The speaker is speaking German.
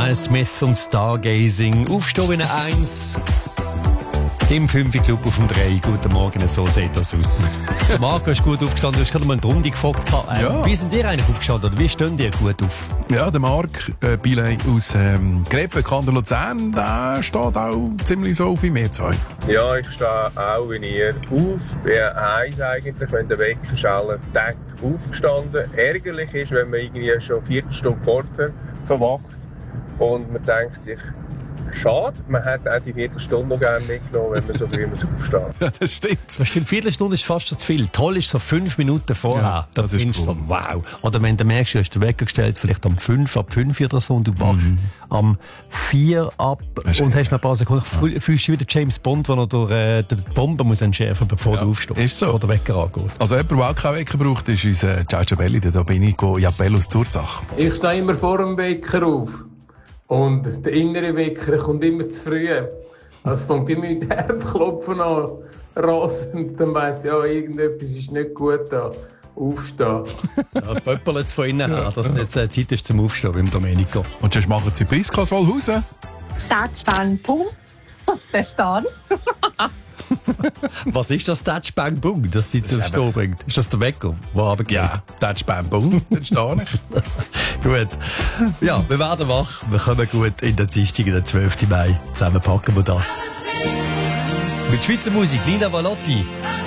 Miles Smith und Stargazing. Aufstehen in 1. Im 5-Club auf dem 3. Guten Morgen, so sieht das aus. Marco ist gut aufgestanden. Du hast gerade mal eine Runde gefragt. Wie sind ihr eigentlich aufgestanden? Oder wie stehen ihr gut auf? Ja, der Marc Biley aus Greppen, Kanton Luzern, der steht auch ziemlich so auf wie wir zwei. Ja, ich stehe auch wie ihr auf. Bin eins eigentlich, wenn der Wecker schallt, Tag aufgestanden. Ärgerlich ist, wenn man irgendwie schon 4 Stunden vorher verwacht und man denkt sich, schade, man hätte auch die Viertelstunde noch gerne mitgenommen, wenn man so früh aufsteht. Ja, das stimmt. Das stimmt, Viertelstunde ist fast schon zu viel. Toll ist so 5 Minuten vorher. Ja, das ist findest cool. So, wow. Oder wenn du merkst, du hast den Wecker gestellt, vielleicht ab 5 oder so, und du wachst am 4 ab und hast noch ein paar Sekunden. Fühlst du wieder James Bond, der noch durch die Bombe muss entschärfen, bevor du aufstehst. Ist so. Oder der Wecker angeht. Also jemand, der auch keinen Wecker braucht, ist unser Giorgio Belli. Da bin ich Jappell aus Zurzach. Ich stehe immer vor dem Wecker auf. Und der innere Wecker kommt immer zu früh. Also fängt immer mit Herzklopfen an, rasend. Dann weiss ich, ja, irgendetwas ist nicht gut da. Aufstehen. Ja, pöppelt von innen her, dass es jetzt Zeit ist zum Aufstehen beim Domenico. Und sonst machen sie Priskos Wallhausen. Touchbang-Pum. Der Stand. Was ist das Touchbang Boom, das sie zum Stehen bringt? Ist das der Wecker, der runtergeht? Ja, das ist Bam Boom, dann stehe ich. Gut. Ja, wir werden wach, wir kommen gut in den Dienstag, den 12. Mai. Zusammen packen wir das. Mit Schweizer Musik, Nina Valotti.